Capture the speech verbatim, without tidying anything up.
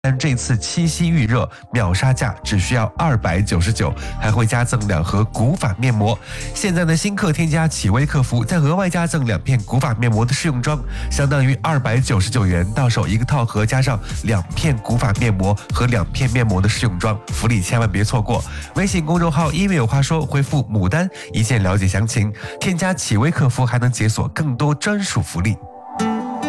但这次七夕预热秒杀价只需要二百九十九，还会加赠两盒古法面膜。现在呢，新客添加企微客服，再额外加赠两片古法面膜的试用装，相当于二百九十九元到手一个套盒，加上两片古法面膜和两片面膜的试用装，福利千万别错过。微信公众号“音乐有话说”，回复“牡丹”一键了解详情。添加企微客服还能解锁更多专属福利。